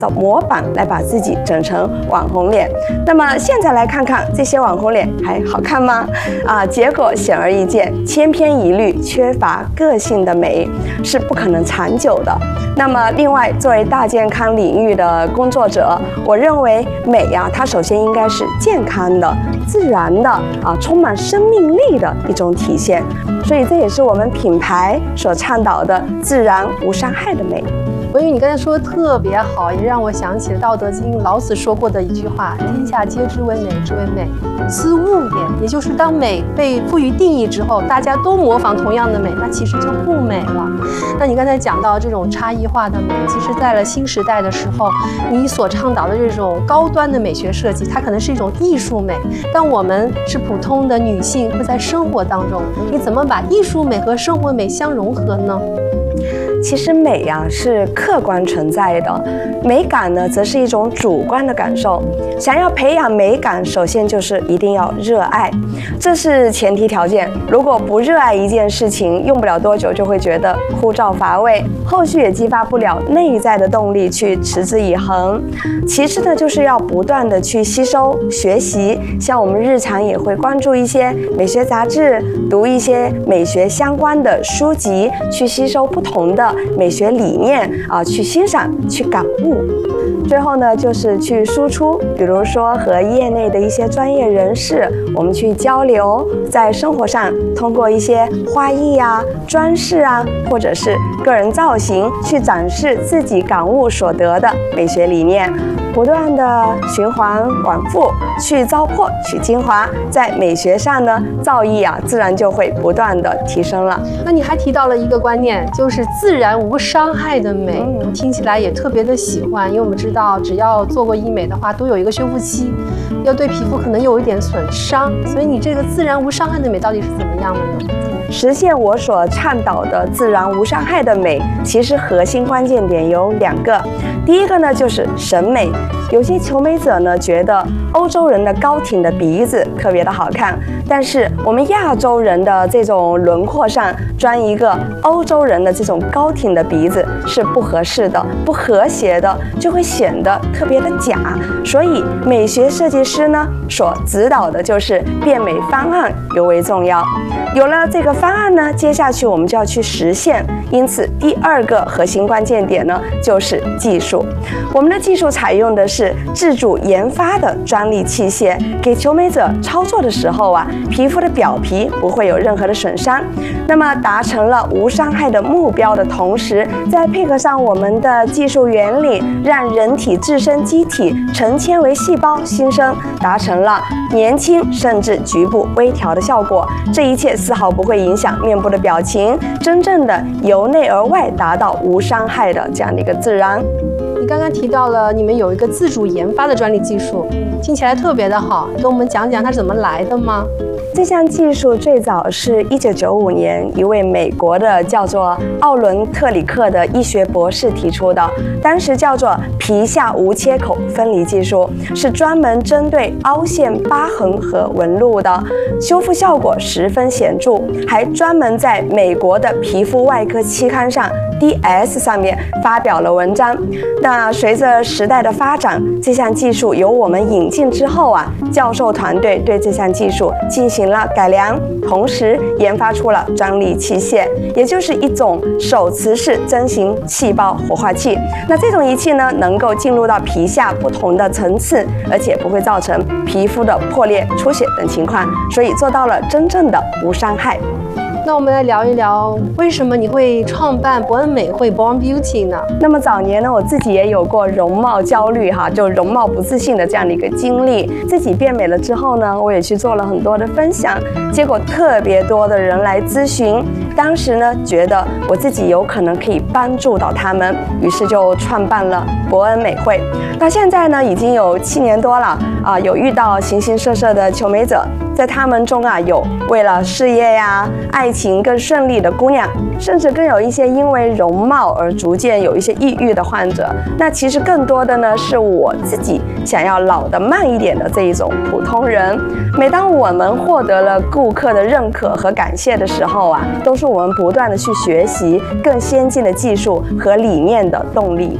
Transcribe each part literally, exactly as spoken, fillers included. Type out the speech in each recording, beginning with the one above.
的模板来把自己整成网红脸。那么现在来看看这些网红脸还好看吗？啊，结果显而易见，千篇一律、缺乏个性的美是不可能长久的。那么另外，作为大健康领域的工作者，我认为美呀、啊，它首先应该是健康的、自然的啊，充满生命力的一种体现。所以这也是我们品牌所倡导的自然无伤害的美。 文宇，你刚才说的特别好，也让我想起了《道德经》老子说过的一句话：“天下皆知为美之为美，斯物也。”也就是当美被赋予定义之后，大家都模仿同样的美，那其实就不美了。那你刚才讲到这种差异化的美，其实在了新时代的时候，你所倡导的这种高端的美学设计，它可能是一种艺术美。但我们是普通的女性，会在生活当中，你怎么把艺术美和生活美相融合呢？ 其实美呀、啊、是客观存在的，美感呢则是一种主观的感受。想要培养美感，首先就是一定要热爱，这是前提条件。如果不热爱一件事情，用不了多久就会觉得枯燥乏味，后续也激发不了内在的动力去持之以恒。其次呢，就是要不断的去吸收学习，像我们日常也会关注一些美学杂志，读一些美学相关的书籍，去吸收不同的美学理念啊，去欣赏，去感悟。最后呢，就是去输出，比如说和业内的一些专业人士，我们去交流，在生活上通过一些花艺啊、装饰啊，或者是个人造型，去展示自己感悟所得的美学理念。不断的循环往复，去糟粕，取精华，在美学上呢，造诣啊，自然就会不断的提升了。 那你还提到了一个观念，就是自然无伤害的美， 嗯、 听起来也特别的喜欢，因为我们知道，只要做过医美的话，都有一个修复期，要对皮肤可能有一点损伤，所以你这个自然无伤害的美到底是怎么样的呢？ 实现我所倡导的自然无伤害的美，其实核心关键点有两个。第一个呢，就是审美。有些求美者呢，觉得欧洲人的高挺的鼻子特别的好看，但是我们亚洲人的这种轮廓上装一个欧洲人的这种高挺的鼻子是不合适的、不和谐的，就会显得特别的假。所以美学设计师呢，所指导的就是变美方案尤为重要。有了这个方案呢，接下去我们就要去实现。因此，第二个核心关键点呢，就是技术。我们的技术采用的是自主研发的专利器械，给求美者操作的时候啊，皮肤的表皮不会有任何的损伤。那么，达成了无伤害的目标的同时，再配合上我们的技术原理，让人体自身机体成纤维细胞新生，达成了年轻甚至局部微调的效果。这一切丝毫不会影响面部的表情，真正的由内而外达到无伤害的这样的一个自然。 你刚刚提到了你们有一个自主研发的专利技术，听起来特别的好，跟我们讲讲它是怎么来的吗？ 这项技术最早是一九九五年一位美国的叫做奥伦特里克的医学博士提出的，当时叫做皮下无切口分离技术，是专门针对凹陷、疤痕和纹路的，修复效果十分显著，还专门在美国的皮肤外科期刊上 D S 上面发表了文章。那随着时代的发展，这项技术由我们引进之后啊，教授团队对这项技术进行了改良，同时研发出了专利器械，也就是一种手持式针形细胞活化器。那这种仪器呢，能够进入到皮下不同的层次，而且不会造成皮肤的破裂、出血等情况，所以做到了真正的无伤害。 那我们来聊一聊，为什么你会创办伯恩美会 Born Beauty 呢？ 那么早年呢，我自己也有过容貌焦虑哈，就容貌不自信的这样的一个经历。自己变美了之后呢，我也去做了很多的分享，结果特别多的人来咨询。当时呢，觉得我自己有可能可以帮助到他们，于是就创办了伯恩美会。到现在呢，已经有七年多了啊，有遇到形形色色的求美者。在他们中啊，有为了事业呀、爱情更顺利的姑娘，甚至更有一些因为容貌而逐渐有一些抑郁的患者。那其实更多的呢，是我自己想要老得慢一点的这一种普通人。每当我们获得了顾客的认可和感谢的时候啊，都是我们不断的去学习更先进的技术和理念的动力。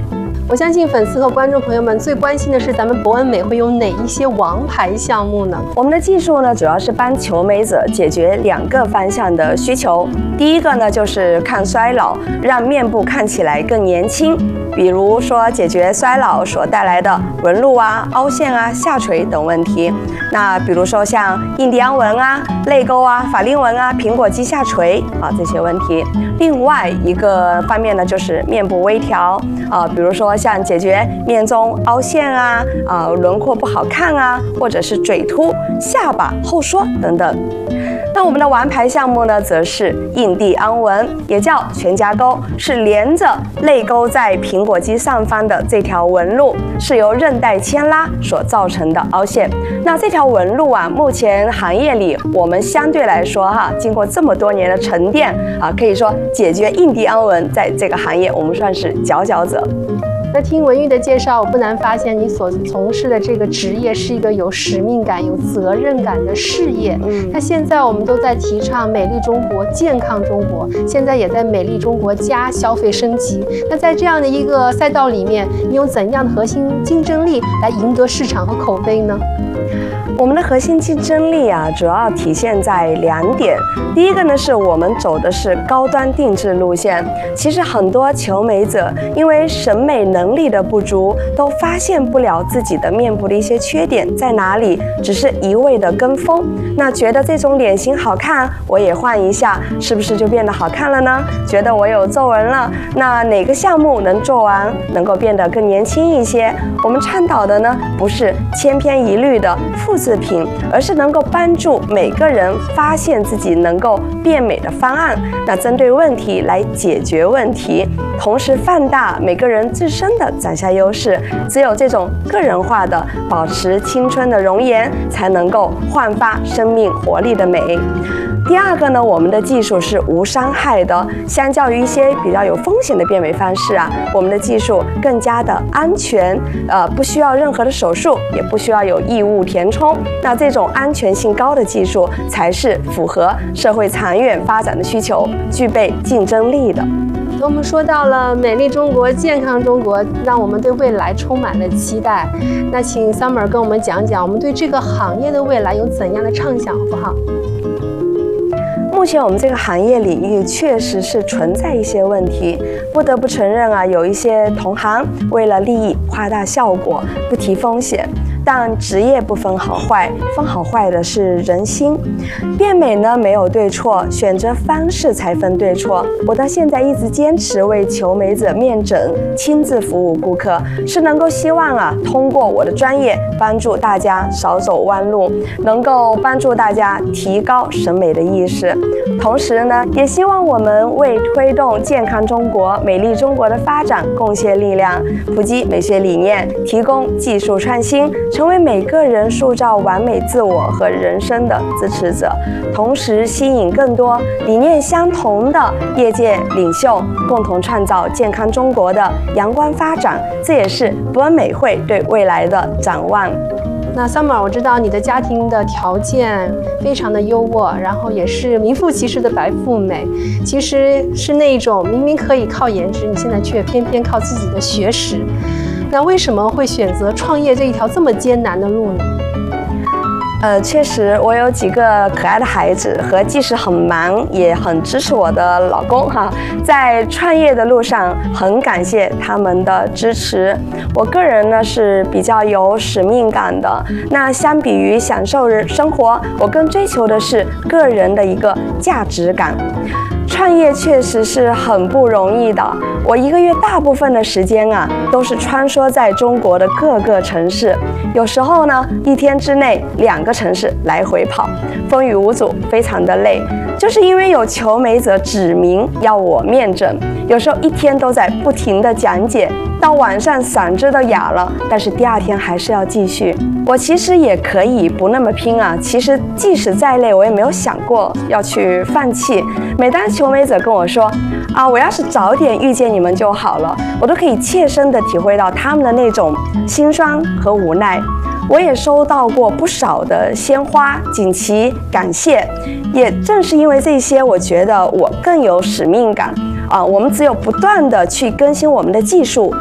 我相信粉丝和观众朋友们最关心的是，咱们博恩美会有哪一些王牌项目呢？ 我们的技术呢，主要是帮求美者解决两个方向的需求。第一个呢，就是抗衰老，让面部看起来更年轻。比如说解决衰老所带来的纹路啊、凹陷啊、下垂等问题。那比如说像印第安纹啊、泪沟啊、法令纹啊、苹果肌下垂啊这些问题。另外一个方面呢，就是面部微调啊，比如说像解决面中凹陷啊、啊轮廓不好看啊，或者是嘴凸、下巴后缩等等。那我们的王牌项目呢，则是印第安纹，也叫全家沟，是连着泪沟在苹果肌上方的这条纹路，是由韧带牵拉所造成的凹陷。那这条纹路啊，目前行业里我们相对来说哈，经过这么多年的沉淀啊，可以说解决印第安纹在这个行业我们算是佼佼者。 那听文玉的介绍，我不难发现你所从事的这个职业是一个有使命感、有责任感的事业。嗯，那现在我们都在提倡美丽中国、健康中国，现在也在美丽中国加消费升级。那在这样的一个赛道里面，你有怎样的核心竞争力来赢得市场和口碑呢？ 我们的核心竞争力啊，主要体现在两点。第一个呢，是我们走的是高端定制路线。其实很多求美者因为审美能力的不足，都发现不了自己的面部的一些缺点在哪里，只是一味的跟风。那觉得这种脸型好看，我也换一下，是不是就变得好看了呢？觉得我有皱纹了，那哪个项目能做完，能够变得更年轻一些？我们倡导的呢，不是千篇一律的复制品，而是能够帮助每个人发现自己能够变美的方案，那针对问题来解决问题，同时放大每个人自身的长相优势。只有这种个人化的保持青春的容颜，才能够焕发生命活力的美。第二个呢，我们的技术是无伤害的，相较于一些比较有风险的变美方式啊，我们的技术更加的安全，呃，不需要任何的手术，也不需要有异物填充。那这种安全性高的技术，才是符合社会长远发展的需求，具备竞争力的。 我们说到了美丽中国、健康中国，让我们对未来充满了期待。那请 Summer 跟我们讲讲，我们对这个行业的未来有怎样的畅想，好不好？ 目前我们这个行业领域确实是存在一些问题，不得不承认啊，有一些同行为了利益夸大效果，不提风险。但职业不分好坏，分好坏的是人心。变美呢没有对错，选择方式才分对错。我到现在一直坚持为求美者面诊，亲自服务顾客，是能够希望啊，通过我的专业帮助大家少走弯路，能够帮助大家提高审美的意识。同时呢，也希望我们为推动健康中国、美丽中国的发展贡献力量，普及美学理念，提供技术创新，成为每个人塑造完美自我和人生的支持者，同时吸引更多理念相同的业界领袖，共同创造健康中国的阳光发展。这也是博恩美会对未来的展望。 那 Summer， 我知道你的家庭的条件非常的优渥，然后也是名副其实的白富美，其实是那种明明可以靠颜值，你现在却偏偏靠自己的学识。那为什么会选择创业这一条这么艰难的路呢？ 呃，确实，我有几个可爱的孩子和即使很忙也很支持我的老公哈，在创业的路上很感谢他们的支持。我个人呢是比较有使命感的，那相比于享受生活，我更追求的是个人的一个价值感。创业确实是很不容易的，我一个月大部分的时间啊，都是穿梭在中国的各个城市，有时候呢，一天之内两个城市来回跑，风雨无阻，非常的累。就是因为有求美者指明要我面诊，有时候一天都在不停的讲解，到晚上嗓子都哑了，但是第二天还是要继续。我其实也可以不那么拼啊，其实即使再累，我也没有想过要去放弃。每当求美者跟我说啊，我要是早点遇见你们就好了，我都可以切身的体会到他们的那种心酸和无奈。我也收到过不少的鲜花、锦旗，感谢。也正是因为这些，我觉得我更有使命感啊！我们只有不断的去更新我们的技术，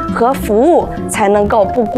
和服务才能够不